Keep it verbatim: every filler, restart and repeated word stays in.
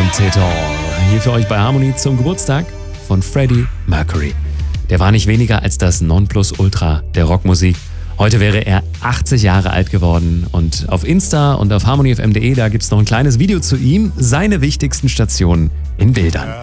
Want It All. Hier für euch bei Harmony zum Geburtstag von Freddie Mercury. Der war nicht weniger als das Nonplusultra der Rockmusik. Heute wäre er achtzig Jahre alt geworden und auf Insta und auf harmony f m punkt d e, da gibt es noch ein kleines Video zu ihm, seine wichtigsten Stationen in Bildern.